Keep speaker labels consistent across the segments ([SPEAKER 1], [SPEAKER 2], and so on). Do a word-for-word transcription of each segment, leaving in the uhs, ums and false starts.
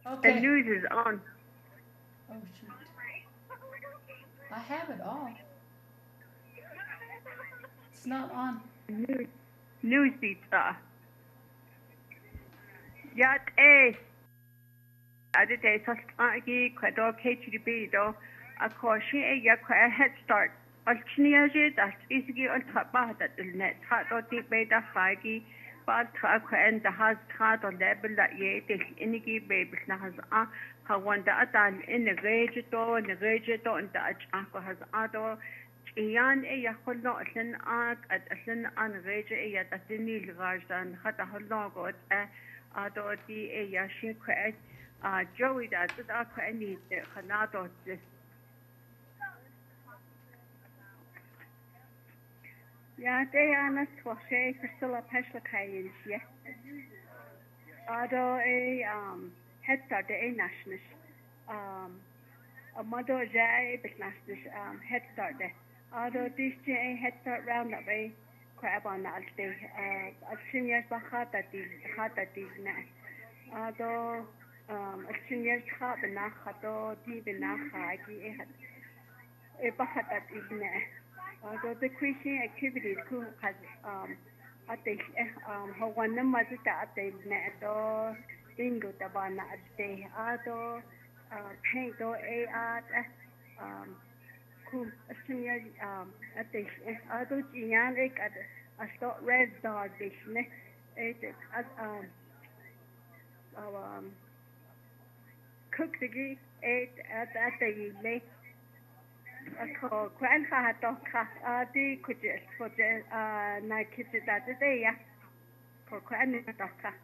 [SPEAKER 1] Okay.
[SPEAKER 2] The news is on.
[SPEAKER 1] Oh shoot. I have it all. It's not on.
[SPEAKER 2] News. News dita. Yat eh. Adi day sastagi kwado K T B do. Ako shi e ya kwa head start. Alchiniaje das isigi on tapa dat net hat do di be da fagi. Bad tra kwa en da has tra do level that ye de inigi baby na has a ha wanda atan in the rage do in the rage do and da ako has ado. Iyan e ya khullo aslan ak at aslan an rage e ya tatini lgarjan khata hallo got e ado di e ya shi kwa uh, Joey da did ako any khanado this yeah they ana swashe Priscilla Peshla kayin yeah ado a um head start a national um a mother jay bit national um head start de ado this jay head start round up a crab on that day uh a senior bahata di bahata di na ado um a senior khab na khato di bina khagi e hat e bahata di na ado the Christian activities who has um at the um ho one number ta at the na ado bingo ta bana at the ado uh paint do a art um ku a senior um at the ado jian ek at a start red dog this ne it at um um cook the eight at at the lake ako kwan ha to ka adi kuje kuje uh na kiti da de ya ko kwan to ka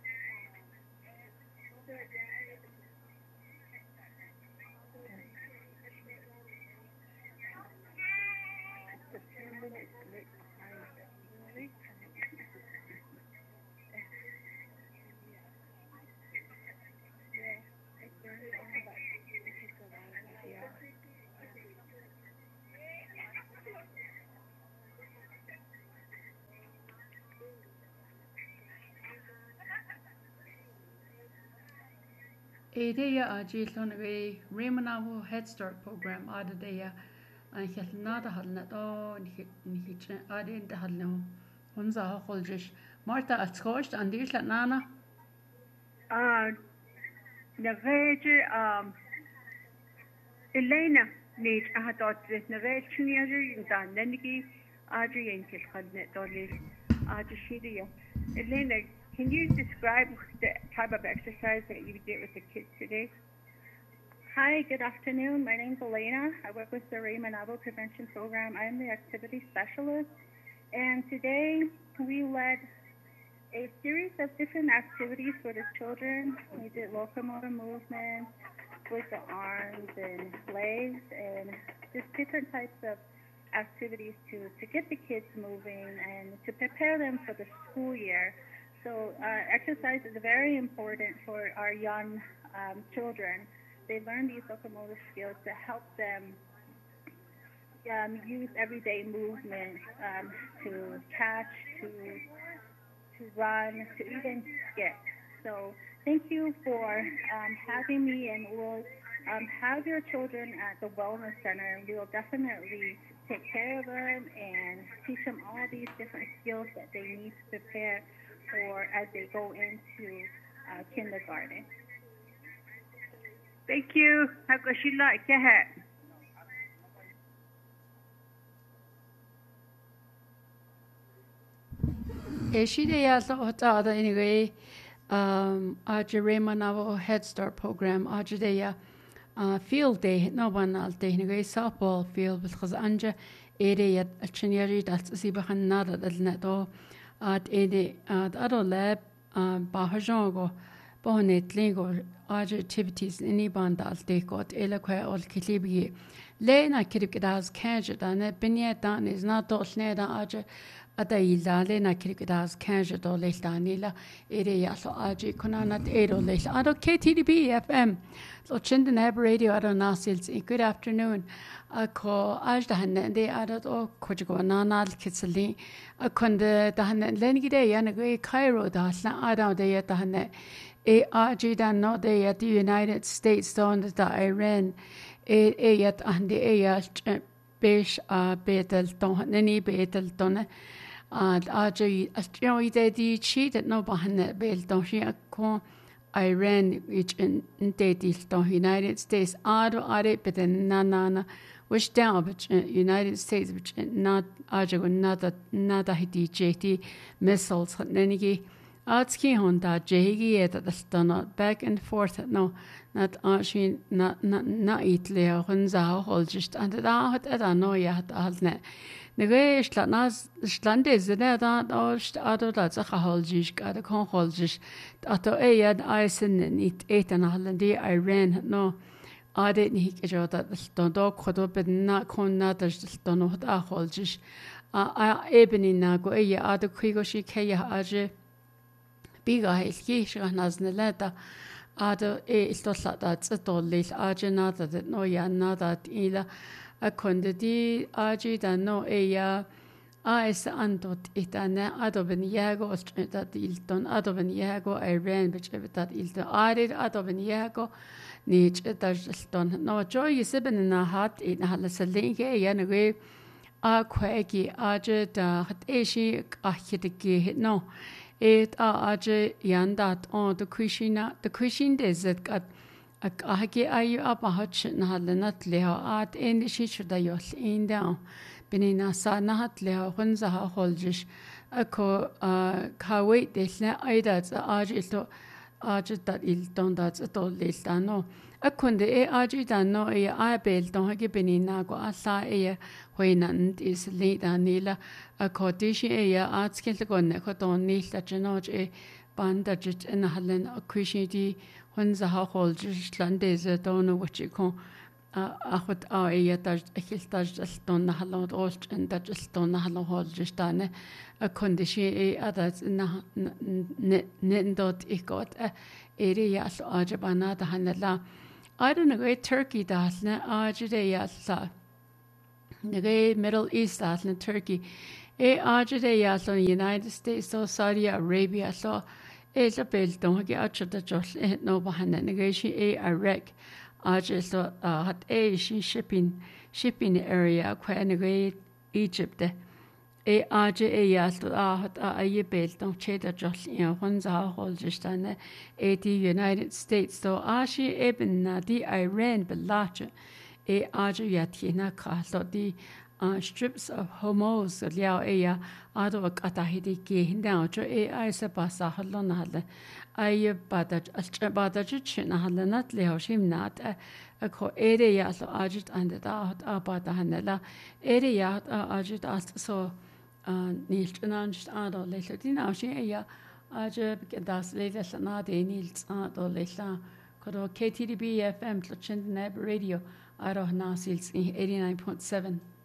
[SPEAKER 1] Edeya ajilon we Remanavo Head Start program adadeya an helnada halnat o nhi adin de halno hunza holjish Marta atskost an dir nana
[SPEAKER 2] uh the rage um Elena need a dot this na rage teenager in dan lenigi adi enkel hadne dolly adi shidia Elena, can you describe the type of exercise that you did with the kids today?
[SPEAKER 3] Hi, good afternoon. My name is Elena. I work with the Raymond Avo Prevention Program. I am the activity specialist. And today we led a series of different activities for the children. We did locomotor movements with the arms and legs and just different types of activities to, to get the kids moving and to prepare them for the school year. So uh, exercise is very important for our young um, children. They learn these locomotor skills to help them um, use everyday movement um, to catch, to to run, to even skip. So thank you for um, having me, and we'll um, have your children at the Wellness Center, and we will definitely take care of them and teach them all these different skills that they need to prepare for as they go into uh, kindergarten.
[SPEAKER 2] Thank you. Hakashila Kehat.
[SPEAKER 1] Eshideya hota anyway um aja Remanavo Head Start program ajadeya uh field day no one alte anyway softball field because anja area alchineri that's sibahan nada dalnato at ede at ado lab bahajongo bonetlingo aja activities any band alte got elakwa ol kilibi lena kirib kidas kanja dane binya dan is not dolne da aja ada ila le na kirkidas kanja do le danila ere ya so aji kunanat ero le ado K T D B F M so chindan ab radio ado nasils good afternoon ako aj da hanne de ado o kojigo nanal kitsali akonde da hanne lenigide yana go Cairo da la ado de ya da hanne e aji da no de ya the United States don da Iran e e yat ande e ya besh a betel don nani betel don and aji astro ide di chi that no bahanne bel don shi ko Iran which in de di don United States ado are beten nanana which down but United States which not aji nada nada hidi jeti missiles nani Atski honda jehigi eta dastana back and forth no not ashi not not not itle hunza holjist and da hat eta no ya hat alne nege stlanas stlande zene da ost ado da zacha holjish ga da kon holjish ato e yad aisen nit etan halandi Iran no ade ni kejo da stondo khodo bedna kon na da stondo hat a holjish a ebeni na go e ado kwigo shi ke ya aje biga helgi shganaznelela ado e istollada tsedolil ajenada det no ya nada ila akonde di ajida no e ya as andot itane ado ben yago dat ilton ado ben yago Iran bechetat ilton arid ado ben yago nich etajton no joy isben na hat in halasalinge yanwe a kwegi ajeda hat eshi ahidege no it a aje yandat on the kushina the kushin desert got a hagi ayu up a hutch na halanat leho at in shi shoda yos in down benina sa na hat leho hunza ha holjish ako ka wait desne aida aje to aje dat il don dat to listano akunde e aje dan no e a bel don hagi benina go asa e hoinand is leda nila ako dishi e ya atskil gonne ko don nila genoj e bandajit in halen akushi di hunza ha holjish landeze don which ko akhot a e ta khiltaj don halon ost en ta don halon holjish dane akunde shi e adat na ne dot ikot ere ya so ajabana da hanala I don't know Turkey dasne ajide ya sa the Middle East that's in Turkey. E ajide ya so United States so Saudi Arabia so is a bill don't get out of the just no behind negation e Iraq ajid so hat a shipping shipping area quite Egypt e ajide ya so hat a ye bill don't check just in one's hold just and e the United States so ashi eben na di Iran belache e ajo yatina kaso di strips of homos liao e ya ado kata hidi ki hinda jo e aisa basa halon hal ay bada bada china halanat liao shimnat ko ere ya so ajit and da abada hanela ere ya ajit as so nicht anst ado lelo dina shi ya ajo das lelo na de nils ado lelo ko K T D B F M tlchin neb radio Aro Nasils eighty-nine point seven.